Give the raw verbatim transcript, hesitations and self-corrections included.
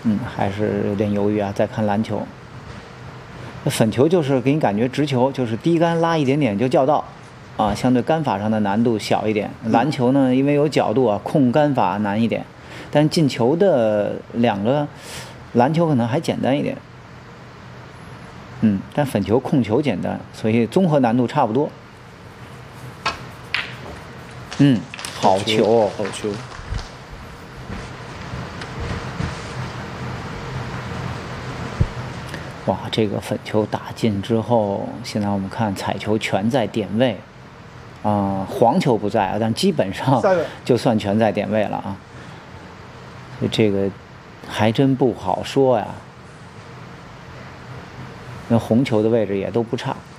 嗯，还是有点犹豫啊。再看篮球，粉球就是给你感觉直球，就是低杆拉一点点就叫到，啊，相对杆法上的难度小一点。篮球呢，因为有角度啊，控杆法难一点，但进球的两个，篮球可能还简单一点。嗯，但粉球控球简单，所以综合难度差不多。嗯，好球， 好球。 哇，这个粉球打进之后，现在我们看彩球全在点位，啊、呃，黄球不在啊，但基本上就算全在点位了啊。所以这个还真不好说呀。那红球的位置也都不差。